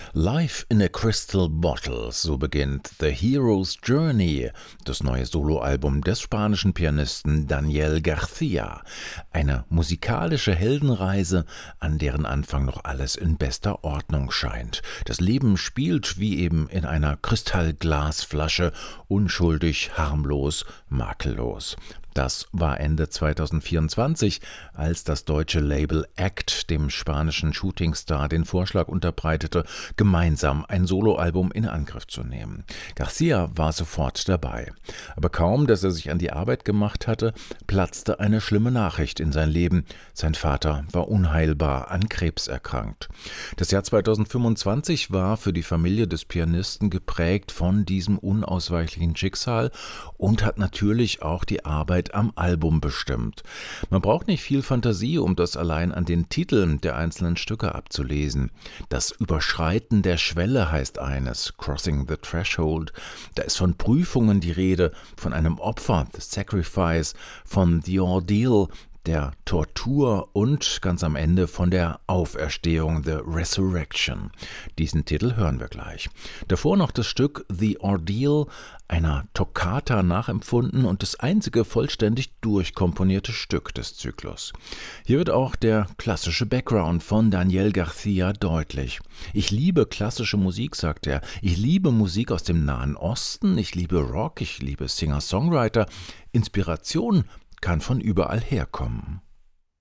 Life in a Crystal Bottle, so beginnt The Hero's Journey, das neue Soloalbum des spanischen Pianisten Daniel García. Eine musikalische Heldenreise, an deren Anfang noch alles in bester Ordnung scheint. Das Leben spielt wie eben in einer Kristallglasflasche, unschuldig, harmlos, makellos. Das war Ende 2024, als das deutsche Label Act dem spanischen Shootingstar den Vorschlag unterbreitete, gemeinsam ein Soloalbum in Angriff zu nehmen. García war sofort dabei. Aber kaum, dass er sich an die Arbeit gemacht hatte, platzte eine schlimme Nachricht in sein Leben. Sein Vater war unheilbar an Krebs erkrankt. Das Jahr 2025 war für die Familie des Pianisten geprägt von diesem unausweichlichen Schicksal und hat natürlich auch die Arbeit am Album bestimmt. Man braucht nicht viel Fantasie, um das allein an den Titeln der einzelnen Stücke abzulesen. Das Überschreiten der Schwelle heißt eines, Crossing the Threshold. Da ist von Prüfungen die Rede, von einem Opfer, the Sacrifice, von the Ordeal, der Tortur und ganz am Ende von der Auferstehung, The Resurrection. Diesen Titel hören wir gleich. Davor noch das Stück The Ordeal, einer Toccata nachempfunden und das einzige vollständig durchkomponierte Stück des Zyklus. Hier wird auch der klassische Background von Daniel García deutlich. Ich liebe klassische Musik, sagt er. Ich liebe Musik aus dem Nahen Osten, ich liebe Rock, ich liebe Singer-Songwriter. Inspiration kann von überall herkommen.